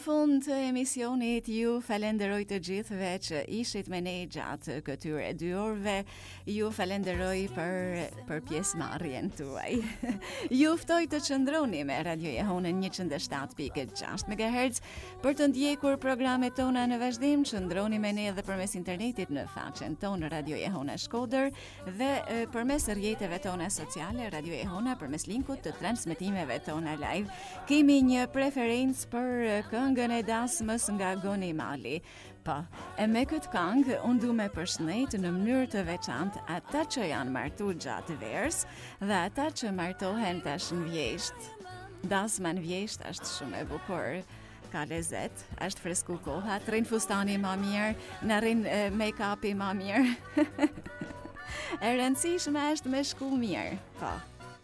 Fund të emisionit ju falenderoj të gjithëve që ishit me ne gjatë këtyre 2 orëve. Ju falenderoj për pjesëmarrjen tuaj. Ju ftoj të qëndroni me Radio Jehonën 107.6 MHz për të ndjekur programet tona në vazhdim. Qëndroni me ne edhe përmes internetit në faqen tonë Radio Jehona Shkodër dhe përmes rrjeteve tona sociale Radio Jehona përmes linkut të transmetimeve tona live. Kemi një preferencë për këngën e dasmës nga Goni Mali. Po, e me këtë këngë, unë du me përshëndet në mënyrë të veçantë ata që janë martuar gjatë verës dhe ata që martohen tash në vjesht. Dasma në vjesht është shumë e bukur. Ka lezet, është fresku koha, të rinë fustani ma mirë, në rinë make-upi ma mirë. E rëndësishme është me shku mirë, po.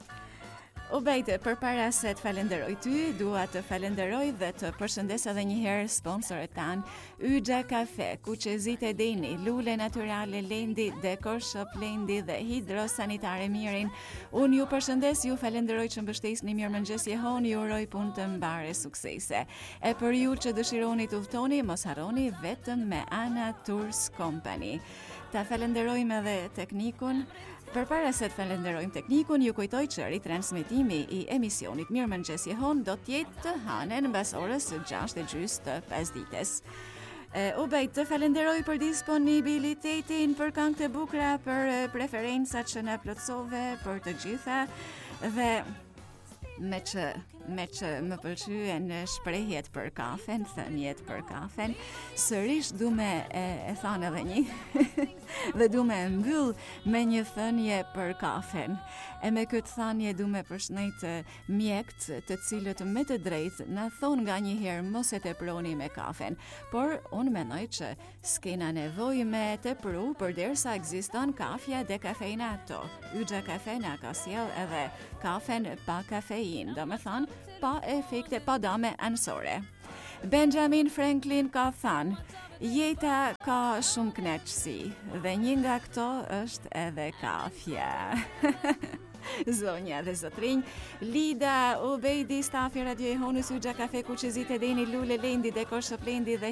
O bejtë, për para se të falenderoj ty, dua të falenderoj dhe të përshëndes edhe njëherë sponsorët tanë, Yxha Kafe, Kuqezit e Deni, Lule Naturale Lendi, Dekor Shop Lendi dhe Hidrosanitare Mirin. Unë ju përshëndes, ju falenderoj që mbështesni Mirëmëngjes Jehon, ju uroj punë të mbare suksese. E për ju që dëshironi të udhtoni, mos harroni vetëm me Ana Tours Company. Ta falenderojmë edhe teknikun. Përpara se të falenderojmë teknikun, ju kujtoj që ritransmetimi i emisionit Mirëmëngjes Jehon do të jetë të hanen mbas orës 6:30 të pasdites. U bejt të falenderoj për disponibilitetin, për këngët e bukura, për preferencat që na plotsove, për të gjitha dhe me që më pëlqyen shprehjet për kafen, thënjet për kafen, sërish du me e thanë edhe një, dhe du me mbyll me një thënje për kafen. E me këtë thënje du me përshëndet mjekt të cilët me të drejtë na thonë nga një herë mos e teproni me kafen, por unë mendoj që s'kena nevojë me tepru përderisa ekziston kafja dhe kafeinato. Yxha Kafe na ka sjell edhe kafen pa kafein, do me thënë pa efekte, pa dame anësore. Benjamin Franklin ka thënë, jeta ka shumë kënaqësi dhe një nga këto është edhe kafja. Zonja dhe zotrinj, Lida Ubejdi, stafi Radio Jehonës, Yxha Kafe, Kuqezit e Deni, Lule Lendi, Dekor Shop Lendi dhe